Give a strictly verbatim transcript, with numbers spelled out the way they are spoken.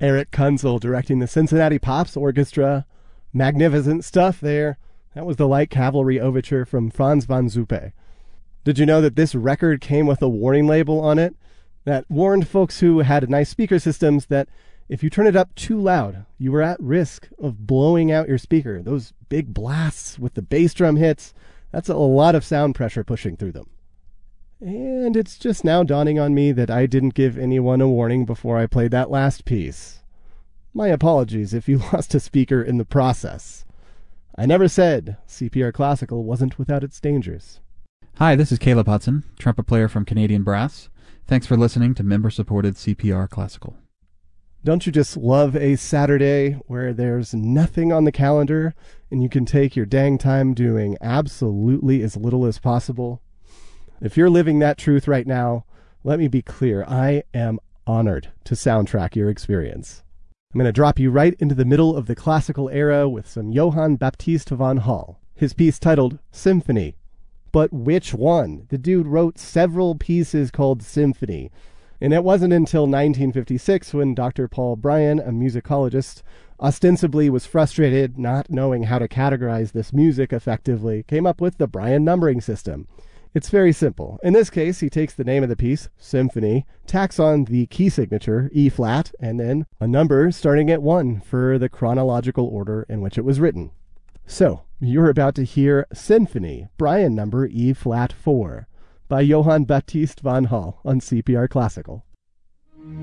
Eric Kunzel directing the Cincinnati Pops Orchestra. Magnificent stuff there. That was the Light Cavalry Overture from Franz von Zuppe. Did you know that this record came with a warning label on it that warned folks who had nice speaker systems that if you turn it up too loud, you were at risk of blowing out your speaker. Those big blasts with the bass drum hits, that's a lot of sound pressure pushing through them. And it's just now dawning on me that I didn't give anyone a warning before I played that last piece. My apologies if you lost a speaker in the process. I never said C P R Classical wasn't without its dangers. Hi, this is Caleb Hudson, trumpet player from Canadian Brass. Thanks for listening to member-supported C P R Classical. Don't you just love a Saturday where there's nothing on the calendar and you can take your dang time doing absolutely as little as possible? If you're living that truth right now, let me be clear, I am honored to soundtrack your experience. I'm going to drop you right into the middle of the classical era with some Johann Baptist von Hall, his piece titled Symphony. But which one? The dude wrote several pieces called Symphony. And it wasn't until nineteen fifty-six when Doctor Paul Bryan, a musicologist, ostensibly was frustrated not knowing how to categorize this music effectively, came up with the Bryan numbering system. It's very simple. In this case, he takes the name of the piece, Symphony, tacks on the key signature, E flat, and then a number starting at one for the chronological order in which it was written. So, you're about to hear Symphony, Bryan number E flat four, by Johann Baptist von Hall on C P R Classical.